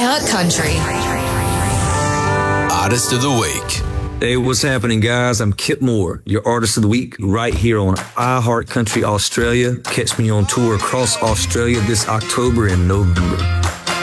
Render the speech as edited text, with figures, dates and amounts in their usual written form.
iHeart Country. Artist of the Week. Hey, what's happening, guys? I'm Kip Moore, your Artist of the Week, right here on iHeart Country Australia. Catch me on tour across Australia this October and November.